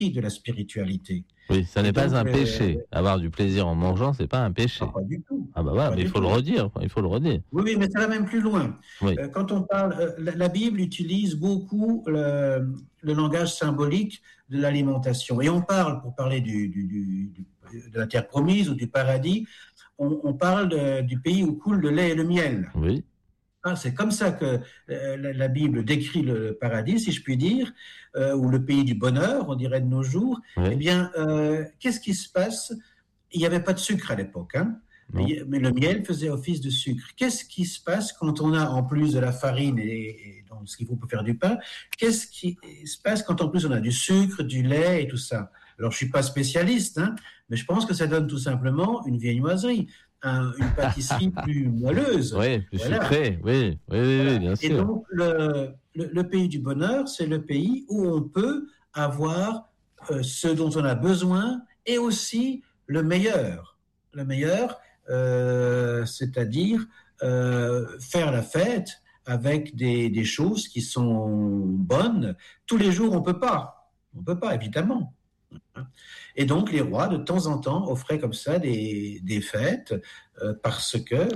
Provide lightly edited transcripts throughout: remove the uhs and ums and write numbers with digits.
de la spiritualité. Oui, ça n'est pas un péché. Avoir du plaisir en mangeant, c'est pas un péché. Pas du tout. Ah bah voilà, mais il faut le redire. Oui, mais ça va même plus loin. Oui. Quand on parle, la Bible utilise beaucoup le langage symbolique de l'alimentation. Et on parle, pour parler de la terre promise ou du paradis, on parle du pays où coule le lait et le miel. Oui. C'est comme ça que la Bible décrit le paradis, si je puis dire, ou le pays du bonheur, on dirait de nos jours. Oui. Eh bien, qu'est-ce qui se passe? Il n'y avait pas de sucre à l'époque, hein? Mais le miel faisait office de sucre. Qu'est-ce qui se passe quand on a, en plus de la farine et donc ce qu'il faut pour faire du pain, qu'est-ce qui se passe quand en plus on a du sucre, du lait et tout ça? Alors, je suis pas spécialiste, hein, mais je pense que ça donne tout simplement une viennoiserie, une pâtisserie plus moelleuse. Oui, plus sucrée, oui, bien sûr. Et donc, le pays du bonheur, c'est le pays où on peut avoir ce dont on a besoin et aussi le meilleur. Le meilleur, c'est-à-dire faire la fête avec des choses qui sont bonnes. Tous les jours, on peut pas, évidemment. Et donc, les rois, de temps en temps, offraient comme ça des fêtes parce que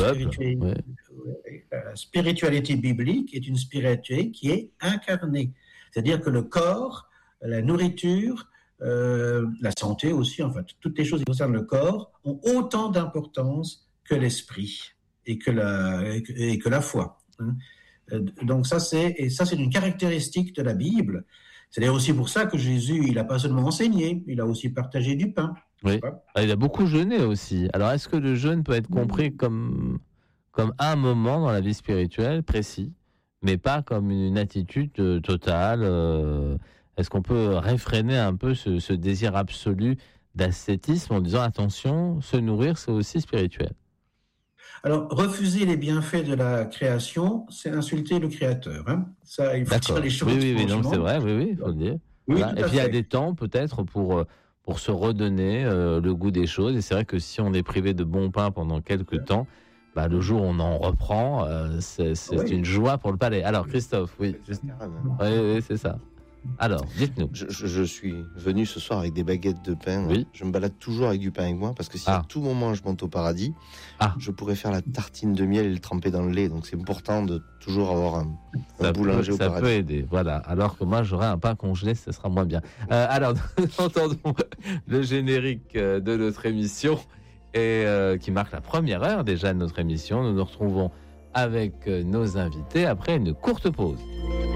la spiritualité biblique est une spiritualité qui est incarnée. C'est-à-dire que le corps, la nourriture, la santé aussi, en fait, toutes les choses qui concernent le corps ont autant d'importance que l'esprit et que la foi. Donc ça, c'est une caractéristique de la Bible. C'est d'ailleurs aussi pour ça que Jésus, il n'a pas seulement enseigné, il a aussi partagé du pain. Oui. Il a beaucoup jeûné aussi. Alors, est-ce que le jeûne peut être compris comme un moment dans la vie spirituelle précis, mais pas comme une attitude totale? Est-ce qu'on peut réfréner un peu ce désir absolu d'ascétisme en disant attention, se nourrir, c'est aussi spirituel? Alors, refuser les bienfaits de la création, c'est insulter le Créateur. Hein. Ça, il faut dire les choses. Oui, non, c'est vrai, il faut le dire. Oui, voilà. Et puis, il y a des temps, peut-être, pour se redonner le goût des choses. Et c'est vrai que si on est privé de bon pain pendant quelques temps, le jour où on en reprend, c'est une joie pour le palais. Alors, Christophe, oui, c'est ça. Alors, dites-nous. Je suis venu ce soir avec des baguettes de pain. Oui. Je me balade toujours avec du pain avec moi parce que si à tout moment je monte au paradis, je pourrais faire la tartine de miel et le tremper dans le lait. Donc c'est important de toujours avoir un boulanger au paradis. Ça peut aider, voilà. Alors que moi j'aurais un pain congelé, ce sera moins bien. Alors, entendons le générique de notre émission et qui marque la première heure déjà de notre émission. Nous nous retrouvons avec nos invités après une courte pause.